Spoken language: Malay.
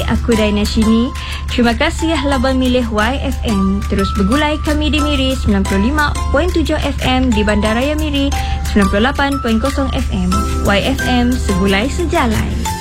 Hai, aku Daina Shini. Terima kasih Labang milih YFM. Terus bergulai kami di Miri 95.7 FM, di Bandaraya Miri 98.0 FM. YFM, segulai sejalai.